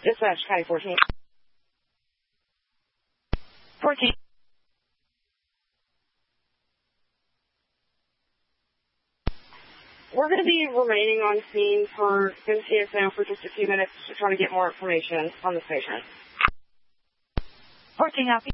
Dispatch, County 14. 14. We're going to be remaining on scene for NCSM for just a few minutes to try to get more information on the patient. 14 out.